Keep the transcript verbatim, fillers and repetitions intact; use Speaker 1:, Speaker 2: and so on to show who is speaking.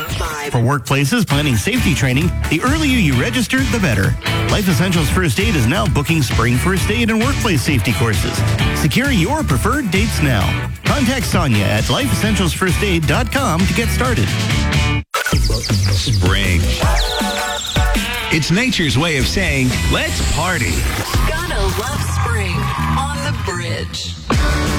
Speaker 1: Vibe.
Speaker 2: For workplaces planning safety training, the earlier you register, the better. Life Essentials First Aid is now booking spring first aid and workplace safety courses. Secure your preferred dates now. Contact Sonia at life essentials first aid dot com to get started.
Speaker 3: Spring. It's nature's way of saying, let's party.
Speaker 1: Gotta love spring on the bridge.